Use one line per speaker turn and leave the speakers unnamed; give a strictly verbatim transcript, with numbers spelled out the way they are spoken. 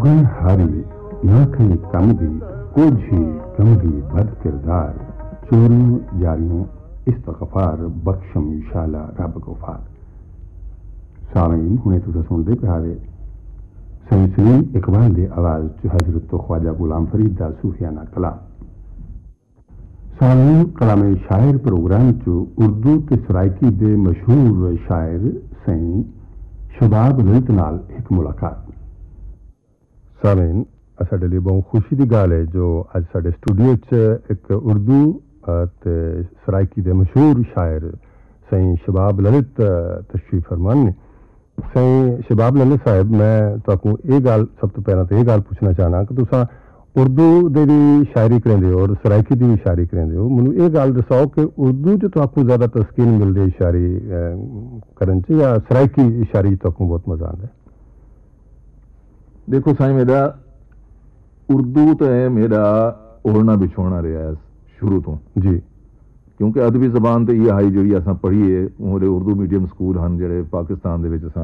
उगन हारी ना कहीं कम दी कोझी गमगी बद किरदार चोरों जारियों इस्तगफार बख्शम शाला रब गफार। सामीन हुणे तुसा सुनदे प्यारे सईद सलीम इकबाल दी आवाज च हजरत तो ख्वाजा गुलाम फरीद दा सूफियाना कलाम। सामीन कलाम शायर प्रोग्राम च उर्दू ते सराइकी दे मशहूर शायर सईद शबाब ललित नाल एक मुलाकात। सामीन साडे लिए बहुत खुशी की गल है जो अज साडे स्टूडियो च एक उर्दू ते सराइकी दे मशहूर शायर सईद शबाब ललित तशरीफ फरमान ने। सईद शबाब ललित साहब मैं तुहानू ये गल सब तो पहला तो ये गल पूछना चाहना कि तुसा उर्दू दे भी शायरी करेंदे हो और सराइकी दी भी शायरी करेंदे हो। मैनू ये गल दसाओ कि उर्दू च तुहानू ज़्यादा तस्कीन मिलदी है शायरी करन च या सराइकी शायरी तुहानू बहुत मजा आंदा है?
देखो साईं मेरा उर्दू तो है मेरा ओढ़ना बिछोना रहा है शुरू तो
जी,
क्योंकि अदबी जबान तो ये हाई जी अस पढ़ी है। उर्दू मीडियम स्कूल हैं जो पाकिस्तान के